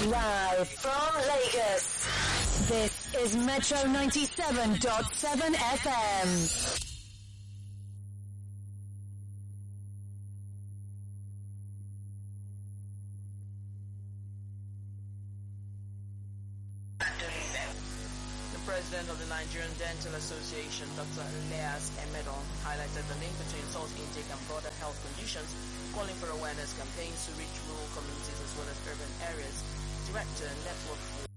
Live from Lagos, this is Metro 97.7 FM. The president of the Nigerian Dental Association, Dr. Elias Emedon, highlighted the link between salt intake and broader health conditions, calling for awareness campaigns to reach rural communities as well as urban areas. Director, Network for